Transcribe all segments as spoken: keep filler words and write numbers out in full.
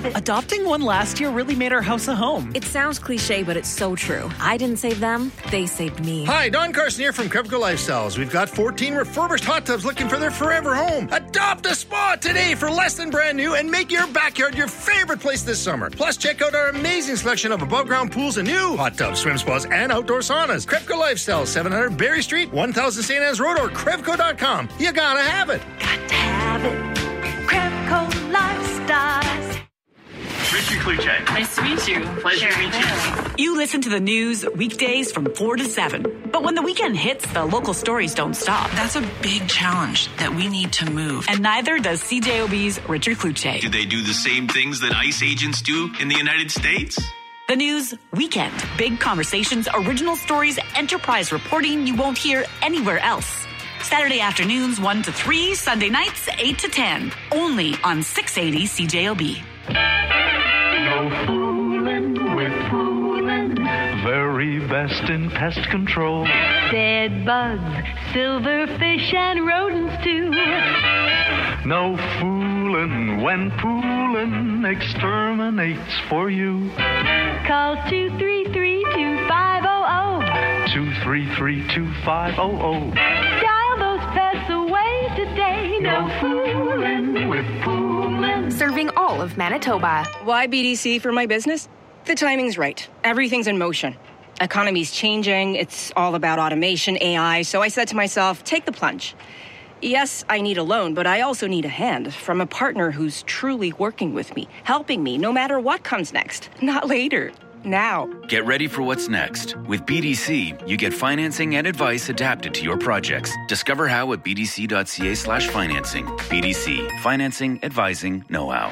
it. Adopting one last year really made our house a home. It sounds cliche, but it's so true. I didn't save them, they saved me. Hi, Don Carson here from Crevco Lifestyles. We've got fourteen refurbished hot tubs looking for their forever home. Adopt a spa today for less than brand new and make your backyard your favorite place this summer. Plus, check out our amazing selection of above-ground pools and new hot tubs, swim spas, and outdoor saunas. Crevco Lifestyles, seven hundred Berry Street, one thousand Saint Anne's Road, or Crevco dot com. You gotta have it. Got to have it. Crevco Lifestyles. Richard Kluche. Nice to meet you. Pleasure to meet you. You listen to the news weekdays from four to seven. But when the weekend hits, the local stories don't stop. That's a big challenge that we need to move. And neither does C J O B's Richard Kluche. Do they do the same things that ICE agents do in the United States? The news weekend. Big conversations, original stories, enterprise reporting you won't hear anywhere else. Saturday afternoons one to three, Sunday nights eight to ten. Only on six eighty C J O B. No fooling with fooling. Very best in pest control. Dead bugs, silverfish, and rodents too. No fooling when fooling exterminates for you. Call two three three, two five zero zero. two three three, two five zero zero. Dial those pests away today. No fooling with fooling. Serving all of Manitoba. Why B D C for my business? The timing's right. Everything's in motion. Economy's changing. It's all about automation, A I. So I said to myself, take the plunge. Yes, I need a loan, but I also need a hand from a partner who's truly working with me, helping me no matter what comes next. Not later. Now. Get ready for what's next. With B D C, you get financing and advice adapted to your projects. Discover how at bdc.ca slash financing. B D C. Financing, advising, know-how.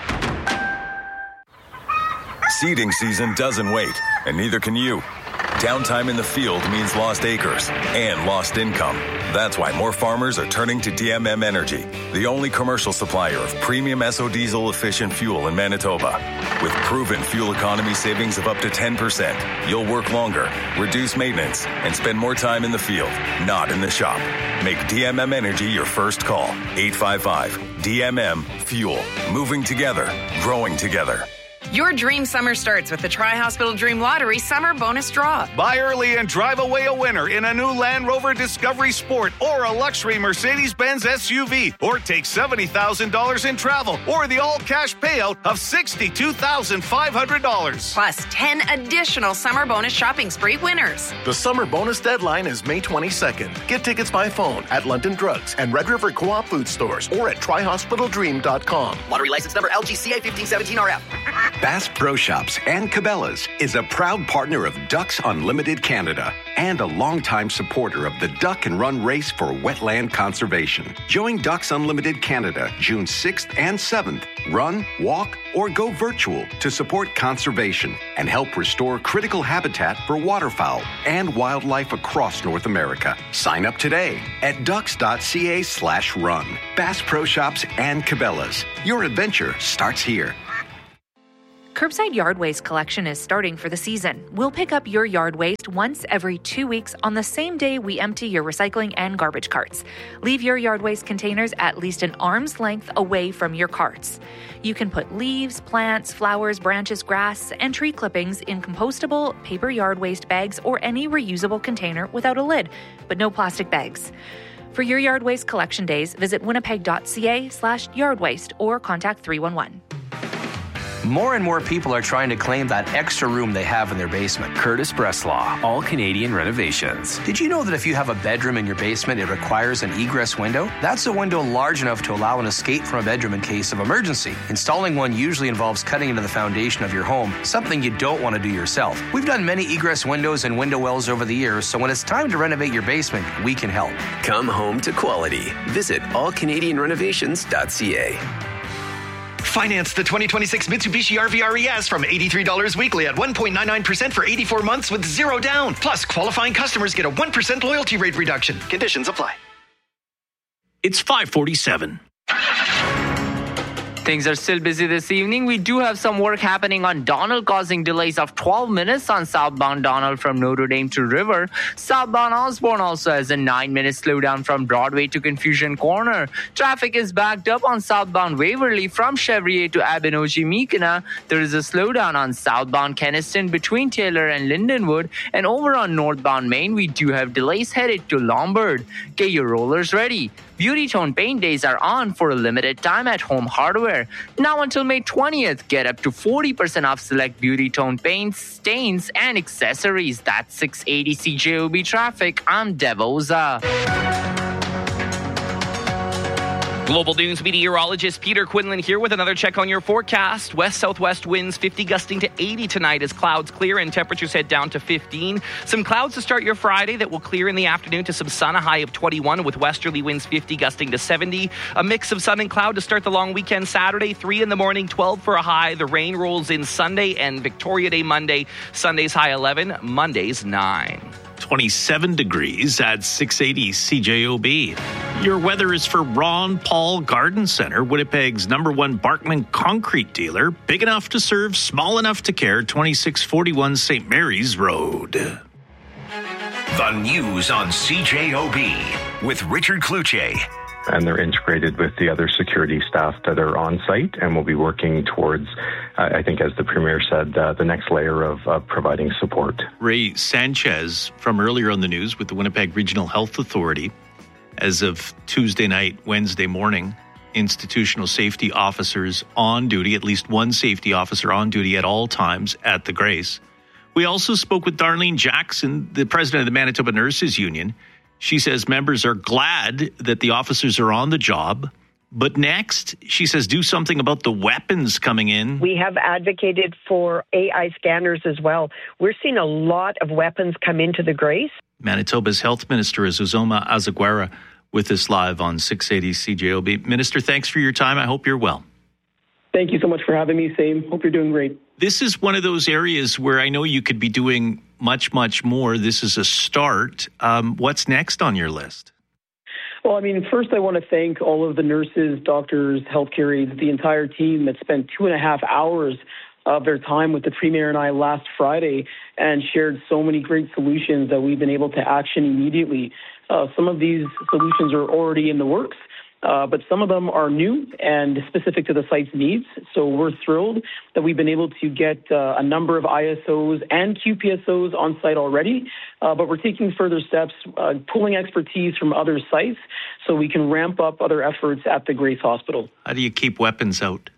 Seeding season doesn't wait, and neither can you. Downtime in the field means lost acres and lost income. That's why more farmers are turning to D M M Energy, the only commercial supplier of premium S O diesel efficient fuel in Manitoba. With proven fuel economy savings of up to ten percent, you'll work longer, reduce maintenance, and spend more time in the field, not in the shop. Make D M M Energy your first call. eight five five D M M Fuel. Moving together, growing together. Your dream summer starts with the Tri-Hospital Dream Lottery Summer Bonus Draw. Buy early and drive away a winner in a new Land Rover Discovery Sport or a luxury Mercedes-Benz S U V. Or take seventy thousand dollars in travel or the all-cash payout of sixty-two thousand five hundred dollars. Plus ten additional Summer Bonus Shopping Spree winners. The Summer Bonus deadline is May twenty-second. Get tickets by phone at London Drugs and Red River Co-op Food Stores or at tri hospital dream dot com. Lottery license number L G C A fifteen seventeen R F. Bass Pro Shops and Cabela's is a proud partner of Ducks Unlimited Canada and a longtime supporter of the Duck and Run Race for Wetland Conservation. Join Ducks Unlimited Canada June sixth and seventh. Run, walk, or go virtual to support conservation and help restore critical habitat for waterfowl and wildlife across North America. Sign up today at ducks.ca slash run. Bass Pro Shops and Cabela's. Your adventure starts here. Curbside yard waste collection is starting for the season. We'll pick up your yard waste once every two weeks on the same day we empty your recycling and garbage carts. Leave your yard waste containers at least an arm's length away from your carts. You can put leaves, plants, flowers, branches, grass, and tree clippings in compostable paper yard waste bags or any reusable container without a lid, but no plastic bags. For your yard waste collection days, visit winnipeg.ca slash yard waste or contact three one one. More and more people are trying to claim that extra room they have in their basement. Curtis Breslaw, All Canadian Renovations. Did you know that if you have a bedroom in your basement, it requires an egress window? That's a window large enough to allow an escape from a bedroom in case of emergency. Installing one usually involves cutting into the foundation of your home, something you don't want to do yourself. We've done many egress windows and window wells over the years, so when it's time to renovate your basement, we can help. Come home to quality. Visit all canadian renovations dot c a. Finance the twenty twenty-six Mitsubishi R V R E S from eighty-three dollars weekly at one point nine nine percent for eighty-four months with zero down. Plus, qualifying customers get a one percent loyalty rate reduction. Conditions apply. It's five forty-seven. Things are still busy this evening. We do have some work happening on Donald, causing delays of twelve minutes on southbound Donald from Notre Dame to River. Southbound Osborne also has a nine minute slowdown from Broadway to Confusion Corner. Traffic is backed up on southbound Waverly from Chevrier to Abinogi-Meekina. There is a slowdown on southbound Keniston between Taylor and Lindenwood. And over on northbound Main, we do have delays headed to Lombard. Get your rollers ready. Beauty Tone Paint Days are on for a limited time at Home Hardware. Now until May twentieth, get up to forty percent off select Beauty Tone paints, stains, and accessories. That's six eighty C J O B traffic. I'm Devoza. Global News meteorologist Peter Quinlan here with another check on your forecast. West-southwest winds fifty gusting to eighty tonight as clouds clear and temperatures head down to fifteen. Some clouds to start your Friday that will clear in the afternoon to some sun, a high of twenty-one with westerly winds fifty gusting to seventy. A mix of sun and cloud to start the long weekend Saturday, three in the morning, twelve for a high. The rain rolls in Sunday and Victoria Day Monday. Sunday's high eleven, Monday's nine. twenty-seven degrees at six eighty C J O B. Your weather is for Ron Paul Garden Center, Winnipeg's number one Barkman concrete dealer, big enough to serve, small enough to care, twenty-six forty-one Saint Mary's Road. The news on C J O B with Richard Cloutier. And they're integrated with the other security staff that are on site, and we'll be working towards, uh, I think, as the Premier said, uh, the next layer of uh, providing support. Ray Sanchez from earlier on the news with the Winnipeg Regional Health Authority. As of Tuesday night, Wednesday morning, institutional safety officers on duty, at least one safety officer on duty at all times at the Grace. We also spoke with Darlene Jackson, the president of the Manitoba Nurses Union. She says members are glad that the officers are on the job. But next, she says, do something about the weapons coming in. We have advocated for A I scanners as well. We're seeing a lot of weapons come into the Grace. Manitoba's health minister is Uzoma Azaguera with us live on six eighty C J O B. Minister, thanks for your time. I hope you're well. Thank you so much for having me, Same. Hope you're doing great. This is one of those areas where I know you could be doing much, much more. This is a start. Um, what's next on your list? Well, I mean, first I want to thank all of the nurses, doctors, healthcare aides, the entire team that spent two and a half hours of their time with the Premier and I last Friday and shared so many great solutions that we've been able to action immediately. Uh, some of these solutions are already in the works. Uh, but some of them are new and specific to the site's needs. So we're thrilled that we've been able to get uh, a number of I S Os and Q P S Os on site already. Uh, but we're taking further steps, uh, pulling expertise from other sites so we can ramp up other efforts at the Grace Hospital. How do you keep weapons out?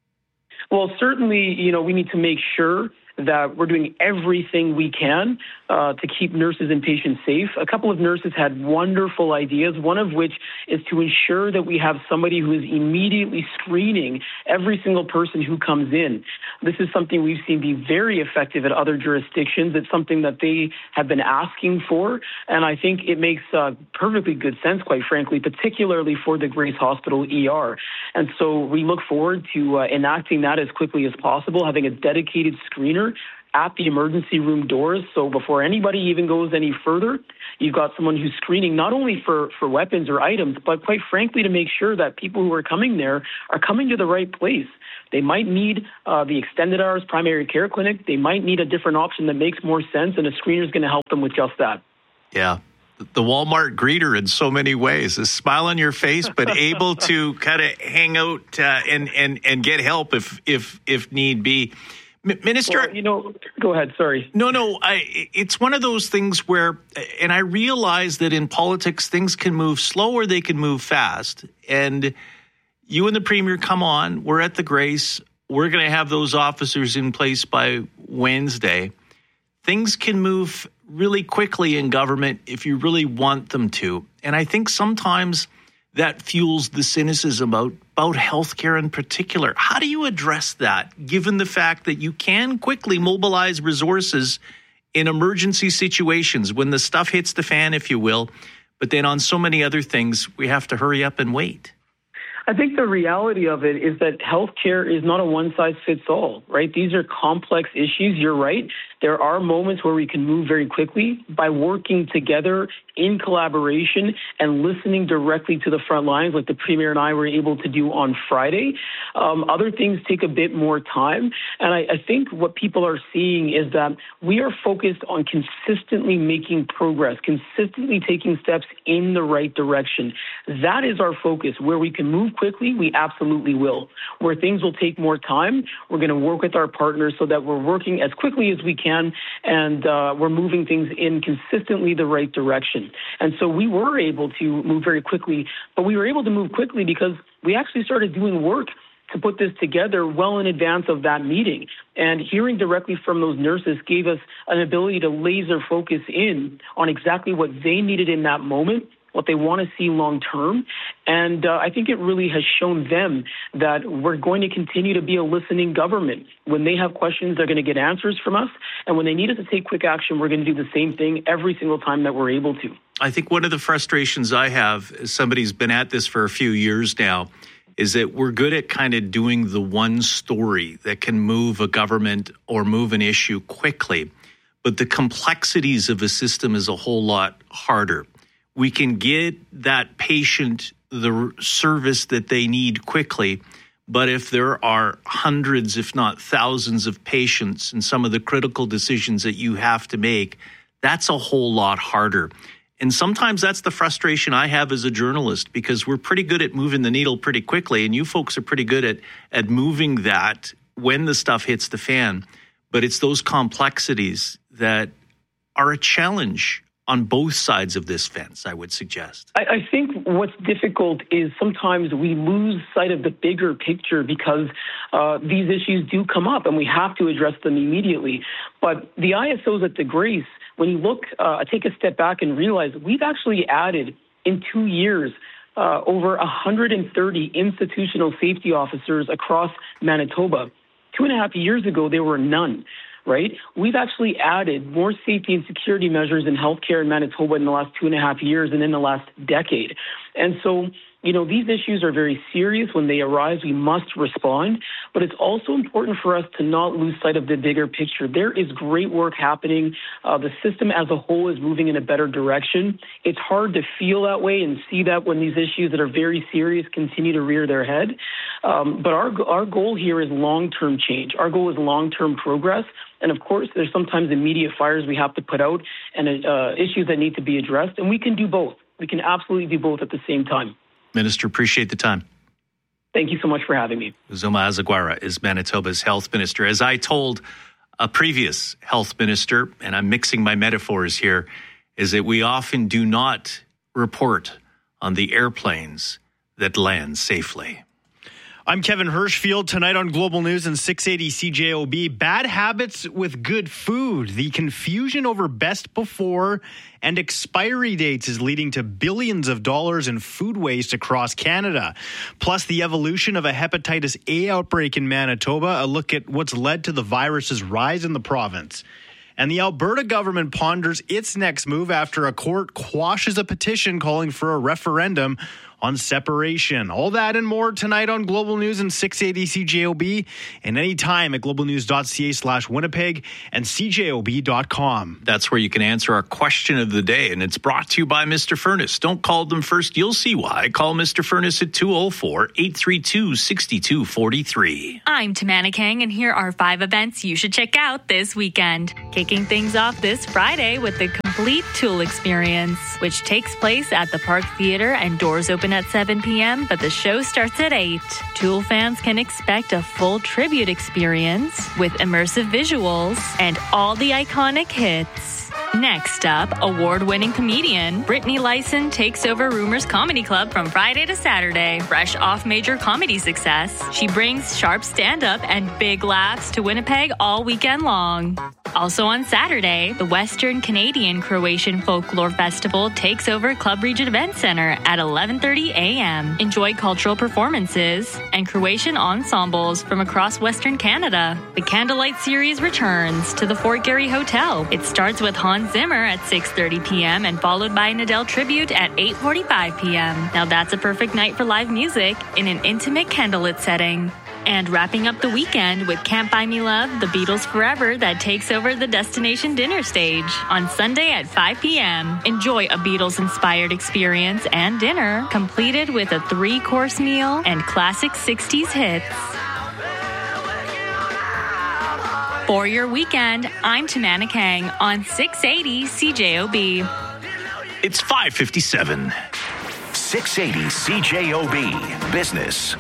Well, certainly, you know, we need to make sure that we're doing everything we can uh, to keep nurses and patients safe. A couple of nurses had wonderful ideas, one of which is to ensure that we have somebody who is immediately screening every single person who comes in. This is something we've seen be very effective at other jurisdictions. It's something that they have been asking for, and I think it makes uh, perfectly good sense, quite frankly, particularly for the Grace Hospital E R. And so we look forward to uh, enacting that as quickly as possible, having a dedicated screener at the emergency room doors. So before anybody even goes any further, you've got someone who's screening not only for, for weapons or items, but quite frankly to make sure that people who are coming there are coming to the right place. They might need uh, the extended hours primary care clinic. They might need a different option that makes more sense, and a screener is going to help them with just that. Yeah. The Walmart greeter in so many ways, a smile on your face, but able to kind of hang out uh, and, and, and get help if, if, if need be. Minister, well, you know, go ahead. Sorry. No, no. I, it's one of those things where, and I realize that in politics, things can move slow or they can move fast. And you and the Premier come on. We're at the Grace. We're going to have those officers in place by Wednesday. Things can move really quickly in government if you really want them to. And I think sometimes that fuels the cynicism about, about healthcare in particular. How do you address that, given the fact that you can quickly mobilize resources in emergency situations when the stuff hits the fan, if you will, but then on so many other things, we have to hurry up and wait? I think the reality of it is that healthcare is not a one-size-fits-all, right? These are complex issues. You're right. There are moments where we can move very quickly by working together in collaboration and listening directly to the front lines like the Premier and I were able to do on Friday. Um, other things take a bit more time. And I, I think what people are seeing is that we are focused on consistently making progress, consistently taking steps in the right direction. That is our focus. Where we can move quickly, we absolutely will. Where things will take more time, we're going to work with our partners so that we're working as quickly as we can and uh, we're moving things in consistently the right direction. And so we were able to move very quickly, but we were able to move quickly because we actually started doing work to put this together well in advance of that meeting. And hearing directly from those nurses gave us an ability to laser focus in on exactly what they needed in that moment, what they want to see long term. And uh, I think it really has shown them that we're going to continue to be a listening government. When they have questions, they're going to get answers from us. And when they need us to take quick action, we're going to do the same thing every single time that we're able to. I think one of the frustrations I have as somebody who's been at this for a few years now is that we're good at kind of doing the one story that can move a government or move an issue quickly. But the complexities of a system is a whole lot harder. We can get that patient the service that they need quickly, but if there are hundreds, if not thousands of patients and some of the critical decisions that you have to make, that's a whole lot harder. And sometimes that's the frustration I have as a journalist, because we're pretty good at moving the needle pretty quickly, and you folks are pretty good at, at moving that when the stuff hits the fan. But it's those complexities that are a challenge on both sides of this fence, I would suggest. I, I think what's difficult is sometimes we lose sight of the bigger picture because uh, these issues do come up and we have to address them immediately. But the I S Os at the Grace, when you look, uh, take a step back and realize we've actually added in two years uh, over one hundred thirty institutional safety officers across Manitoba. Two and a half years ago, there were none. Right? We've actually added more safety and security measures in healthcare in Manitoba in the last two and a half years and in the last decade. And so, you know, these issues are very serious. When they arise, we must respond. But it's also important for us to not lose sight of the bigger picture. There is great work happening. Uh, the system as a whole is moving in a better direction. It's hard to feel that way and see that when these issues that are very serious continue to rear their head. Um, but our our goal here is long-term change. Our goal is long-term progress. And of course, there's sometimes immediate fires we have to put out and uh, issues that need to be addressed. And we can do both. We can absolutely do both at the same time. Minister, appreciate the time. Thank you so much for having me. Uzoma Azagwara is Manitoba's health minister. As I told a previous health minister, and I'm mixing my metaphors here, is that we often do not report on the airplanes that land safely. I'm Kevin Hirschfield. Tonight on Global News and six eighty C J O B, bad habits with good food. The confusion over best before and expiry dates is leading to billions of dollars in food waste across Canada. Plus, the evolution of a hepatitis A outbreak in Manitoba, a look at what's led to the virus's rise in the province. And the Alberta government ponders its next move after a court quashes a petition calling for a referendum on separation. All that and more tonight on Global News and six eighty C J O B, and anytime at globalnews.ca slash Winnipeg and C J O B dot com. That's where you can answer our question of the day, and it's brought to you by Mister Furnace. Don't call them first, you'll see why. Call Mister Furnace at two oh four, eight three two, six two four three. I'm Tamana Kang, and here are five events you should check out this weekend. Kicking things off this Friday with the Complete Tool Experience, which takes place at the Park Theatre and doors open at seven p.m., but the show starts at eight. Tool fans can expect a full tribute experience with immersive visuals and all the iconic hits. Next up, award-winning comedian Brittany Lyson takes over Rumors Comedy Club from Friday to Saturday. Fresh off major comedy success, she brings sharp stand-up and big laughs to Winnipeg all weekend long. Also on Saturday, the Western Canadian Croatian Folklore Festival takes over Club Regent Event Center at eleven thirty a.m. Enjoy cultural performances and Croatian ensembles from across Western Canada. The Candlelight Series returns to the Fort Garry Hotel. It starts with Hans Zimmer at six thirty p.m. and followed by an Adele tribute at eight forty-five p.m. Now that's a perfect night for live music in an intimate candlelit setting. And wrapping up the weekend with Can't Buy Me Love, The Beatles Forever that takes over the destination dinner stage on Sunday at five p.m. Enjoy a Beatles-inspired experience and dinner completed with a three-course meal and classic sixties hits. For your weekend, I'm Tamana Kang on six eighty C J O B. It's five fifty-seven. six eighty C J O B Business.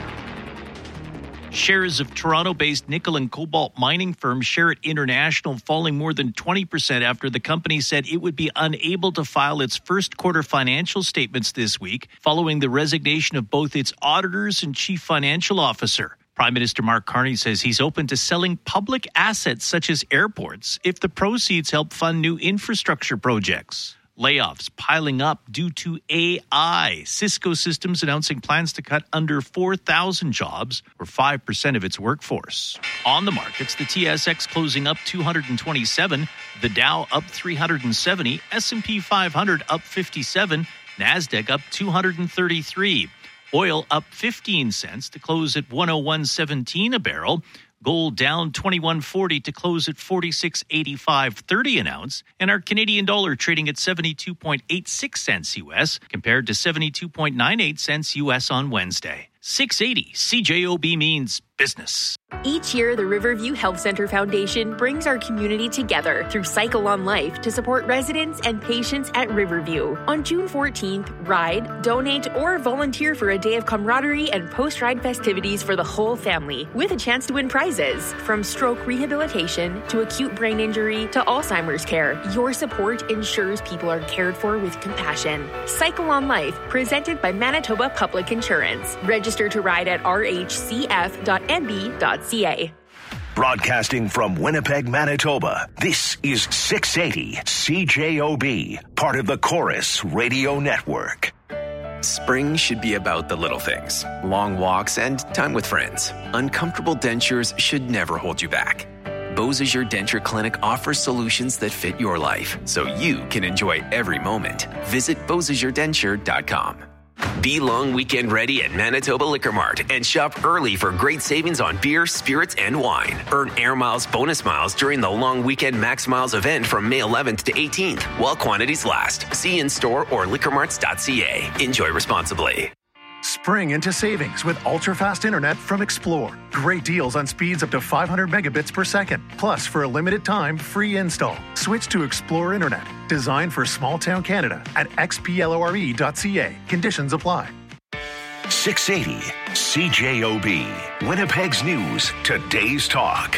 Shares of Toronto-based nickel and cobalt mining firm Sherritt International falling more than twenty percent after the company said it would be unable to file its first quarter financial statements this week following the resignation of both its auditors and chief financial officer. Prime Minister Mark Carney says he's open to selling public assets such as airports if the proceeds help fund new infrastructure projects. Layoffs piling up due to A I. Cisco Systems announcing plans to cut under four thousand jobs, or five percent of its workforce. On the markets, the T S X closing up two hundred twenty-seven, the Dow up three hundred seventy, S and P five hundred up fifty-seven, NASDAQ up two hundred thirty-three. Oil up fifteen cents to close at one oh one seventeen a barrel. Gold down twenty-one forty to close at forty-six eighty-five thirty an ounce, and our Canadian dollar trading at seventy-two point eight six cents U S compared to seventy-two point nine eight cents U S on Wednesday. six eighty C J O B means business. Each year, the Riverview Health Center Foundation brings our community together through Cycle on Life to support residents and patients at Riverview. On June fourteenth, ride, donate, or volunteer for a day of camaraderie and post-ride festivities for the whole family, with a chance to win prizes. From stroke rehabilitation to acute brain injury to Alzheimer's care, your support ensures people are cared for with compassion. Cycle on Life, presented by Manitoba Public Insurance. Register to ride at r h c f dot n b dot c a. Broadcasting from Winnipeg, Manitoba, this is six eighty C J O B, part of the Chorus Radio Network. Spring should be about the little things. Long walks and time with friends. Uncomfortable dentures should never hold you back. Beausejour Denture Clinic offers solutions that fit your life, so you can enjoy every moment. Visit beausejour denture dot com. Be long weekend ready at Manitoba Liquor Mart and shop early for great savings on beer, spirits, and wine. Earn Air Miles bonus miles during the long weekend Max Miles event from May eleventh to eighteenth while quantities last. See in store or liquor marts dot c a. Enjoy responsibly. Spring into savings with ultra-fast internet from Explore. Great deals on speeds up to five hundred megabits per second. Plus, for a limited time, free install. Switch to Explore Internet, designed for small-town Canada at x p lore dot c a. Conditions apply. six eighty C J O B, Winnipeg's news, today's talk.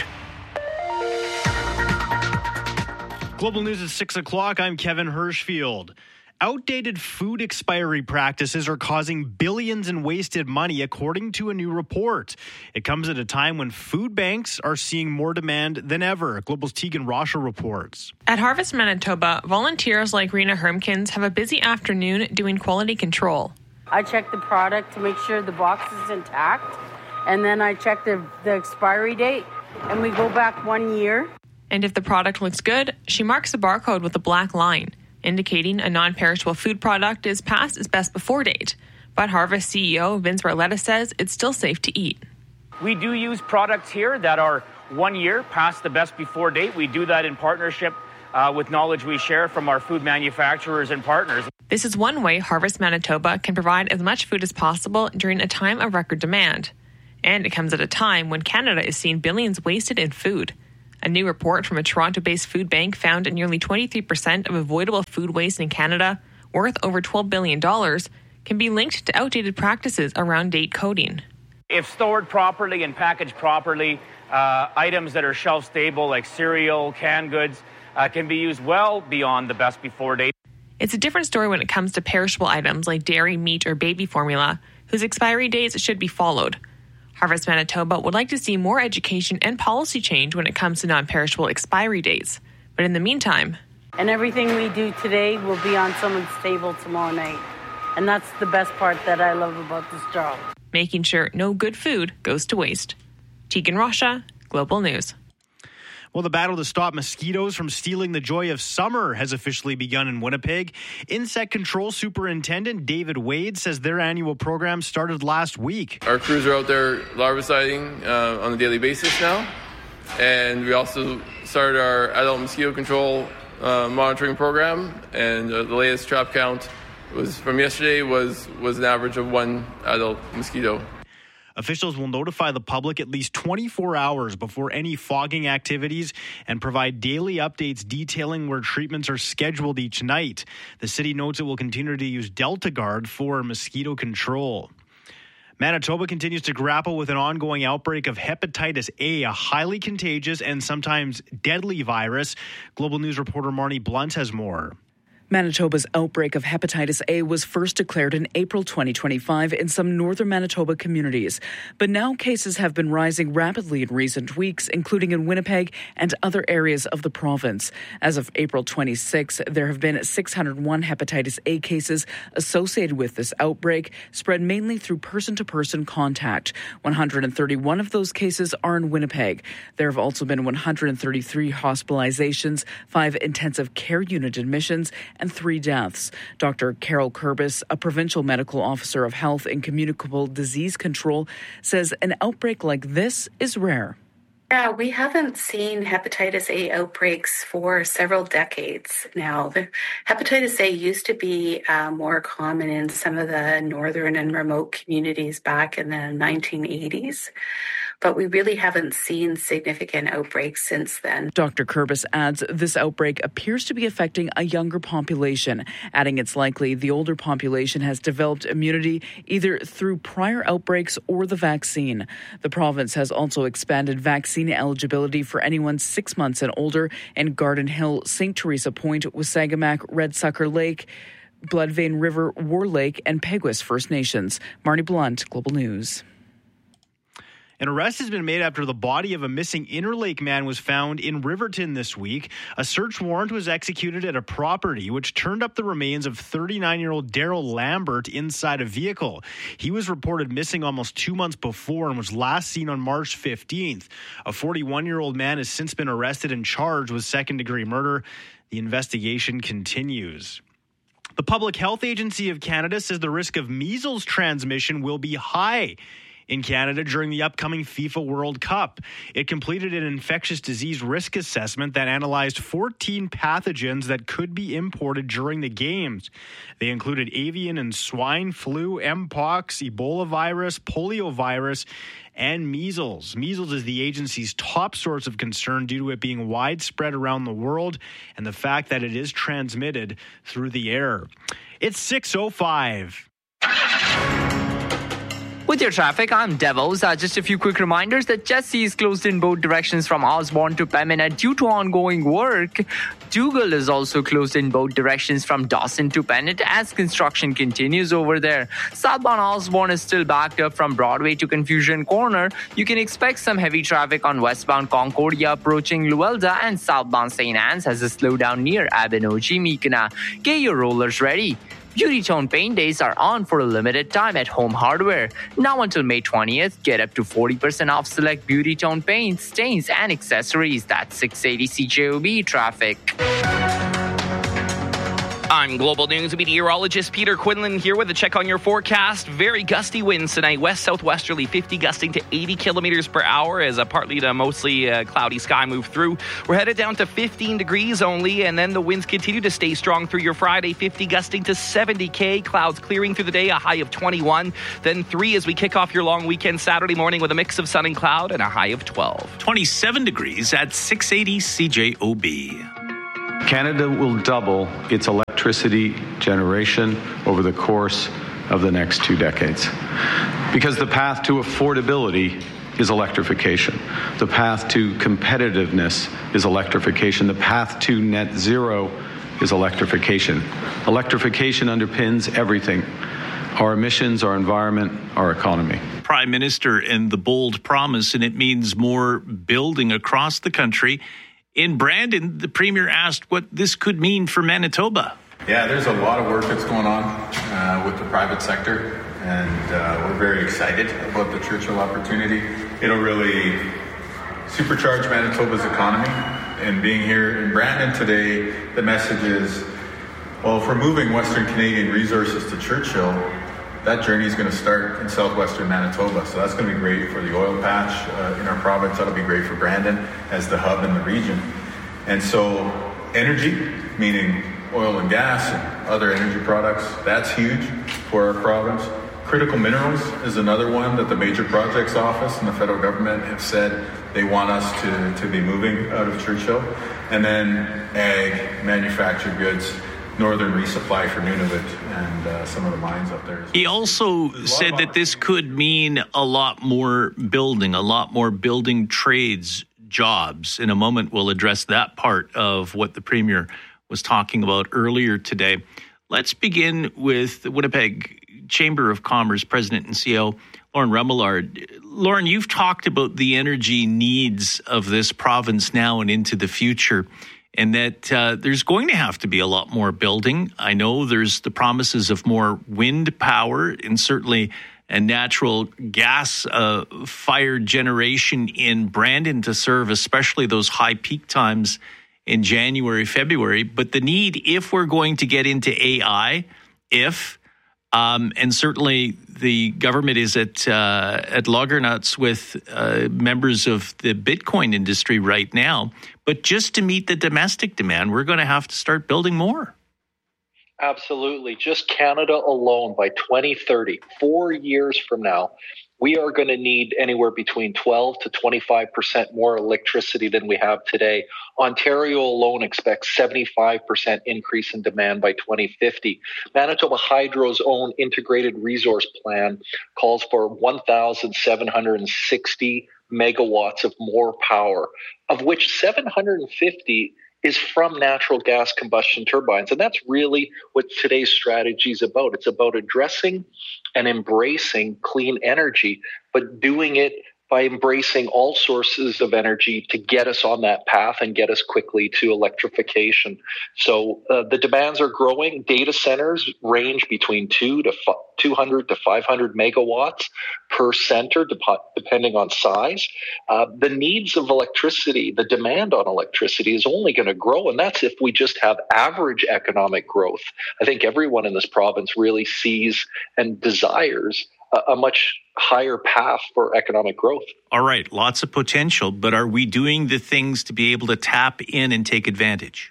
Global News at six o'clock. I'm Kevin Hirschfield. Outdated food expiry practices are causing billions in wasted money, according to a new report. It comes at a time when food banks are seeing more demand than ever. Global's Tegan Rasha reports. At Harvest Manitoba, volunteers like Rena Hermkins have a busy afternoon doing quality control. I check the product to make sure the box is intact, and then I check the, the expiry date, and we go back one year. And if the product looks good, she marks the barcode with a black line, indicating a non-perishable food product is past its best before date. But Harvest C E O Vince Barletta says it's still safe to eat. We do use products here that are one year past the best before date. We do that in partnership uh, with knowledge we share from our food manufacturers and partners. This is one way Harvest Manitoba can provide as much food as possible during a time of record demand. And it comes at a time when Canada is seeing billions wasted in food. A new report from a Toronto-based food bank found nearly twenty-three percent of avoidable food waste in Canada, worth over twelve billion dollars, can be linked to outdated practices around date coding. If stored properly and packaged properly, uh, items that are shelf-stable like cereal, canned goods, uh, can be used well beyond the best before date. It's a different story when it comes to perishable items like dairy, meat, or baby formula, whose expiry dates should be followed. Harvest Manitoba would like to see more education and policy change when it comes to non-perishable expiry dates. But in the meantime... And everything we do today will be on someone's table tomorrow night. And that's the best part that I love about this job. Making sure no good food goes to waste. Tegan Rasha, Global News. Well, the battle to stop mosquitoes from stealing the joy of summer has officially begun in Winnipeg. Insect Control Superintendent David Wade says their annual program started last week. Our crews are out there larviciding uh, on a daily basis now. And we also started our adult mosquito control uh, monitoring program. And uh, the latest trap count was from yesterday was, was an average of one adult mosquito. Officials will notify the public at least twenty-four hours before any fogging activities and provide daily updates detailing where treatments are scheduled each night. The city notes it will continue to use Delta Guard for mosquito control. Manitoba continues to grapple with an ongoing outbreak of hepatitis A, a highly contagious and sometimes deadly virus. Global News reporter Marnie Blunt has more. Manitoba's outbreak of hepatitis A was first declared in April twenty twenty-five in some northern Manitoba communities. But now cases have been rising rapidly in recent weeks, including in Winnipeg and other areas of the province. As of April twenty-sixth, there have been six hundred one hepatitis A cases associated with this outbreak, spread mainly through person-to-person contact. one hundred thirty-one of those cases are in Winnipeg. There have also been one hundred thirty-three hospitalizations, five intensive care unit admissions, and three deaths. Doctor Carol Kurbis, a provincial medical officer of health and communicable disease control, says an outbreak like this is rare. Yeah, we haven't seen hepatitis A outbreaks for several decades now. The hepatitis A used to be uh, more common in some of the northern and remote communities back in the nineteen eighties. But we really haven't seen significant outbreaks since then. Doctor Kurbis adds this outbreak appears to be affecting a younger population, adding it's likely the older population has developed immunity either through prior outbreaks or the vaccine. The province has also expanded vaccine eligibility for anyone six months and older in Garden Hill, Saint Teresa Point, Wasagamacq, Red Sucker Lake, Bloodvein River, War Lake, and Peguis First Nations. Marnie Blunt, Global News. An arrest has been made after the body of a missing Interlake man was found in Riverton this week. A search warrant was executed at a property which turned up the remains of thirty-nine-year-old Daryl Lambert inside a vehicle. He was reported missing almost two months before and was last seen on March fifteenth. A forty-one-year-old man has since been arrested and charged with second-degree murder. The investigation continues. The Public Health Agency of Canada says the risk of measles transmission will be high in Canada during the upcoming FIFA World Cup. It completed an infectious disease risk assessment that analyzed fourteen pathogens that could be imported during the games. They included avian and swine flu, Mpox, Ebola virus, polio virus, and measles. Measles is the agency's top source of concern due to it being widespread around the world and the fact that it is transmitted through the air. It's six oh five. With your traffic, I'm Devos. Uh, just a few quick reminders that Jesse is closed in both directions from Osborne to Pembina due to ongoing work. Dougal is also closed in both directions from Dawson to Pennant as construction continues over there. Southbound Osborne is still backed up from Broadway to Confusion Corner. You can expect some heavy traffic on westbound Concordia approaching Luelda, and southbound Saint Anne's has a slowdown near Abenoji Mikana. Get your rollers ready. Beauty Tone Paint Days are on for a limited time at Home Hardware. Now until May twentieth, get up to forty percent off select Beauty Tone paints, stains, and accessories. That's six eighty C J O B traffic. I'm Global News meteorologist Peter Quinlan here with a check on your forecast. Very gusty winds tonight, west-southwesterly fifty gusting to eighty kilometers per hour as a partly to mostly uh, cloudy sky move through. We're headed down to fifteen degrees only, and then the winds continue to stay strong through your Friday, fifty gusting to seventy K. Clouds clearing through the day, a high of twenty-one. Then three as we kick off your long weekend Saturday morning with a mix of sun and cloud and a high of twelve. twenty-seven degrees at six eighty C J O B. Canada will double its electricity generation over the course of the next two decades. Because the path to affordability is electrification. The path to competitiveness is electrification. The path to net zero is electrification. Electrification underpins everything. Our emissions, our environment, our economy. Prime Minister and the bold promise, and it means more building across the country. In Brandon, the Premier asked what this could mean for Manitoba. Yeah, there's a lot of work that's going on uh, with the private sector, and uh, we're very excited about the Churchill opportunity. It'll really supercharge Manitoba's economy. And being here in Brandon today, the message is, well, if we're moving Western Canadian resources to Churchill, that journey is going to start in southwestern Manitoba. So that's going to be great for the oil patch uh, in our province. That'll be great for Brandon as the hub in the region. And so energy, meaning oil and gas and other energy products, that's huge for our province. Critical minerals is another one that the Major Projects Office and the federal government have said they want us to, to be moving out of Churchill. And then ag, manufactured goods, northern resupply for Nunavut and uh, some of the mines up there. He also said that this could mean a lot more building, a lot more building trades jobs. In a moment, we'll address that part of what the Premier was talking about earlier today. Let's begin with the Winnipeg Chamber of Commerce President and C E O, Lauren Remillard. Lauren, you've talked about the energy needs of this province now and into the future, and that uh, there's going to have to be a lot more building. I know there's the promises of more wind power and certainly a natural gas uh, fired generation in Brandon to serve especially those high peak times in January, February. But the need, if we're going to get into A I, if, um, and certainly the government is at uh, at loggernuts with uh, members of the Bitcoin industry right now. But just to meet the domestic demand, we're going to have to start building more. Absolutely. Just Canada alone by twenty thirty, four years from now, we are going to need anywhere between twelve to twenty-five percent more electricity than we have today. Ontario alone expects seventy-five percent increase in demand by twenty fifty. Manitoba Hydro's own integrated resource plan calls for one thousand seven hundred sixty megawatts of more power, of which seven hundred fifty is from natural gas combustion turbines. And that's really what today's strategy is about. It's about addressing and embracing clean energy, but doing it by embracing all sources of energy to get us on that path and get us quickly to electrification. So uh, the demands are growing. Data centers range between two to f- two hundred to five hundred megawatts per center, dep- depending on size. Uh, the needs of electricity, the demand on electricity is only going to grow, and that's if we just have average economic growth. I think everyone in this province really sees and desires a, a much higher path for economic growth. All right, lots of potential, but are we doing the things to be able to tap in and take advantage?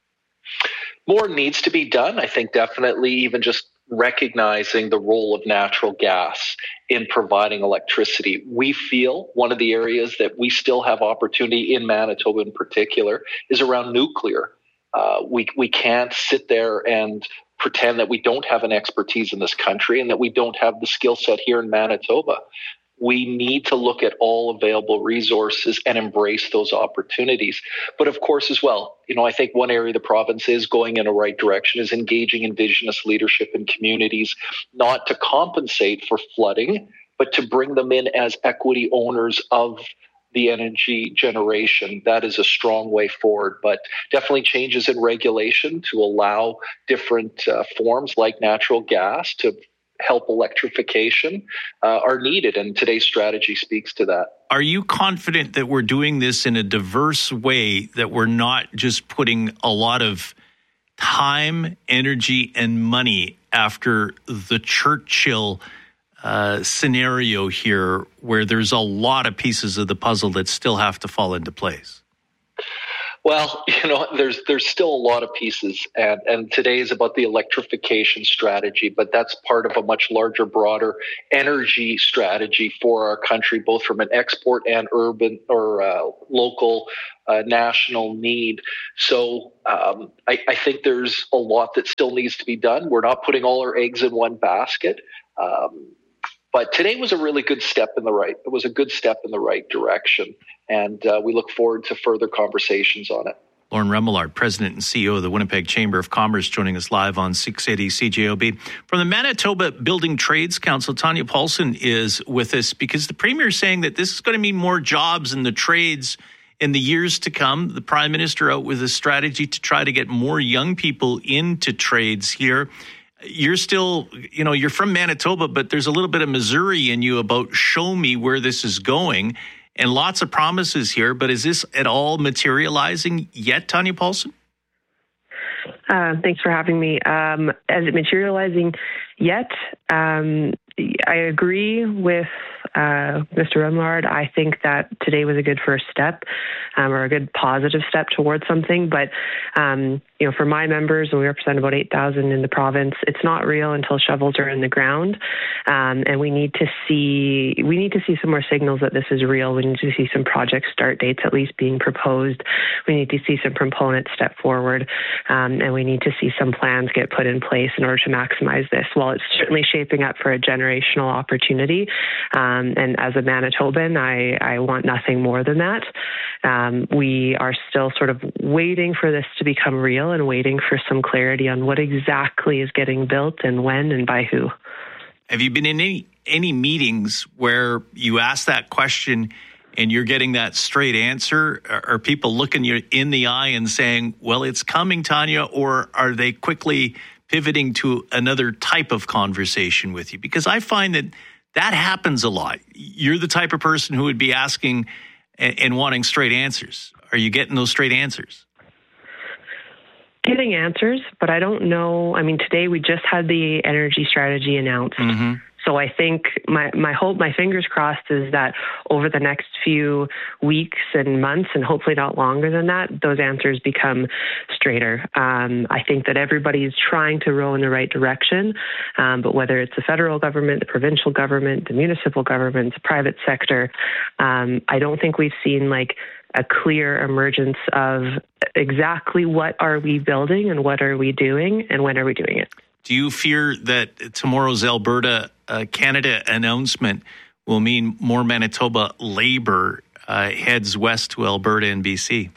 More needs to be done. I think definitely even just recognizing the role of natural gas in providing electricity. We feel one of the areas that we still have opportunity in Manitoba in particular is around nuclear. Uh, we we can't sit there and pretend that we don't have an expertise in this country and that we don't have the skill set here in Manitoba. We need to look at all available resources and embrace those opportunities. But of course, as well, you know, I think one area the province is going in the right direction is engaging Indigenous leadership in communities, not to compensate for flooding, but to bring them in as equity owners of the energy generation. That is a strong way forward, but definitely changes in regulation to allow different uh, forms like natural gas to help electrification uh, are needed, and today's strategy speaks to that. Are you confident that we're doing this in a diverse way, that we're not just putting a lot of time, energy, and money after the Churchill uh, scenario here, where there's a lot of pieces of the puzzle that still have to fall into place? Well, you know, there's there's still a lot of pieces, and, and today is about the electrification strategy, but that's part of a much larger, broader energy strategy for our country, both from an export and urban or uh, local uh, national need. So um, I, I think there's a lot that still needs to be done. We're not putting all our eggs in one basket. Um, But today was a really good step in the right. It was a good step in the right direction, and uh, we look forward to further conversations on it. Lauren Remillard, President and C E O of the Winnipeg Chamber of Commerce, joining us live on six eighty C J O B. From the Manitoba Building Trades Council, Tanya Paulson is with us because the Premier is saying that this is going to mean more jobs in the trades in the years to come. The Prime Minister out with a strategy to try to get more young people into trades here. You're still, you know, you're from Manitoba, but there's a little bit of Missouri in you about show me where this is going. and lots of promises here. But is this at all materializing yet, Tanya Paulson? Uh, thanks for having me. Um, is it materializing yet? Um, I agree with uh, Mister Remillard. I think that today was a good first step, um, or a good positive step towards something. But um, you know, for my members, and we represent about eight thousand in the province, it's not real until shovels are in the ground, um, and we need to see we need to see some more signals that this is real. We need to see some project start dates at least being proposed. We need to see some proponents step forward, um, and we need to see some plans get put in place in order to maximize this. While it's certainly shaping up for a generational opportunity, um, and as a Manitoban, I, I want nothing more than that. Um, we are still sort of waiting for this to become real and waiting for some clarity on what exactly is getting built and when and by who. Have you been in any any meetings where you ask that question and you're getting that straight answer? Are people looking you in the eye and saying, well, it's coming, Tanya, or are they quickly pivoting to another type of conversation with you? Because I find that that happens a lot. You're the type of person who would be asking and, and wanting straight answers. Are you getting those straight answers? Getting answers, but I don't know. I mean, today we just had the energy strategy announced. Mm-hmm. So I think my, my hope, my fingers crossed, is that over the next few weeks and months, and hopefully not longer than that, those answers become straighter. Um, I think that everybody is trying to row in the right direction, um, but whether it's the federal government, the provincial government, the municipal government, the private sector, um, I don't think we've seen like a clear emergence of exactly what are we building and what are we doing and when are we doing it. Do you fear that tomorrow's Alberta uh, Canada announcement will mean more Manitoba labor uh, heads west to Alberta and B C?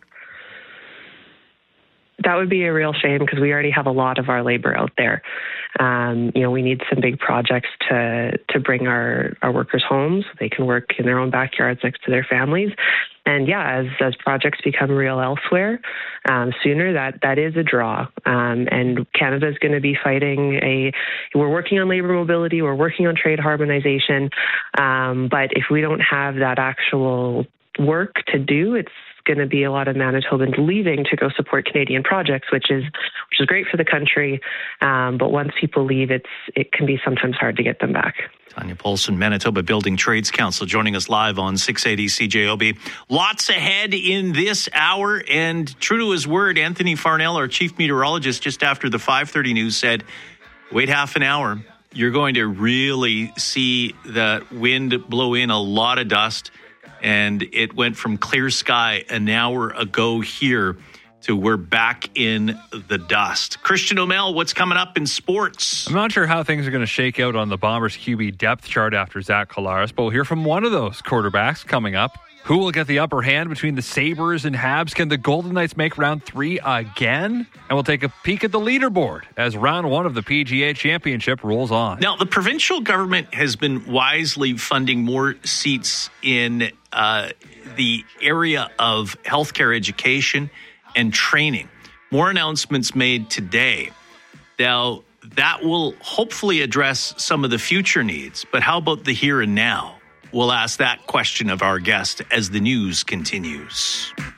That would be a real shame because we already have a lot of our labor out there. Um, you know, we need some big projects to to bring our, our workers home so they can work in their own backyards next to their families. And yeah, as as projects become real elsewhere um, sooner, that that is a draw. Um, and Canada is going to be fighting a. We're working on labor mobility. We're working on trade harmonization. Um, but if we don't have that actual work to do, it's going to be a lot of Manitobans leaving to go support Canadian projects, which is which is great for the country. Um, but once people leave, it's it can be sometimes hard to get them back. Tanya Paulson, Manitoba Building Trades Council, joining us live on six eighty C J O B. Lots ahead in this hour, and true to his word, Anthony Farnell, our chief meteorologist, just after the five thirty news said, wait half an hour, you're going to really see the wind blow in a lot of dust. And it went from clear sky an hour ago here to we're back in the dust. Christian O'Mell, what's coming up in sports? I'm not sure how things are going to shake out on the Bombers Q B depth chart after Zach Collaros, but we'll hear from one of those quarterbacks coming up. Who will get the upper hand between the Sabres and Habs? Can the Golden Knights make round three again? And we'll take a peek at the leaderboard as round one of the P G A Championship rolls on. Now, the provincial government has been wisely funding more seats in uh, the area of healthcare education and training. More announcements made today. Now, that will hopefully address some of the future needs, but how about the here and now? We'll ask that question of our guest as the news continues.